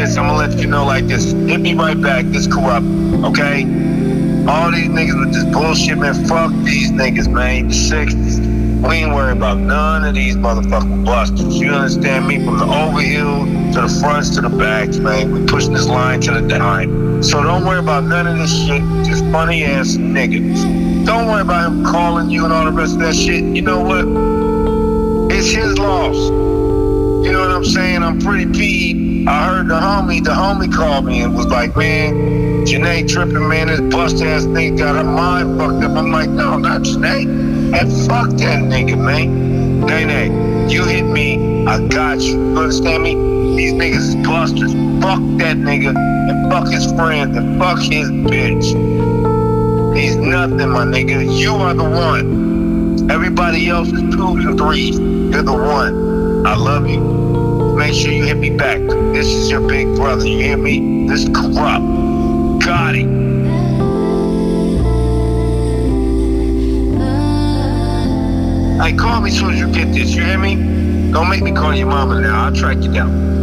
this. I'm gonna let you know like this. Hit me right back. This corrupt, okay? All these niggas with this bullshit, man. Fuck these niggas, man. The 60s. We ain't worried about none of these motherfucking busters. You understand me? From the overhill to the fronts to the backs, man. We pushing this line to the dime. So don't worry about none of this shit. Just funny ass niggas. Don't worry about him calling you and all the rest of that shit. You know what? It's his loss. You know what I'm saying? I'm pretty peeved. I heard the homie called me and was like, man, Janae tripping, man. This bust ass nigga got her mind fucked up. I'm like, no, not Janae. And fuck that nigga, man. Nay, you hit me, I got you. You understand me? These niggas is busters. Fuck that nigga, and fuck his friends, and fuck his bitch. He's nothing, my nigga. You are the one. Everybody else is 2s and 3s. You're the one. I love you. Make sure you hit me back. This is your big brother. You hear me? This is corrupt. Got it. Hey, call me as soon as you get this. You hear me? Don't make me call your mama now. I'll track you down.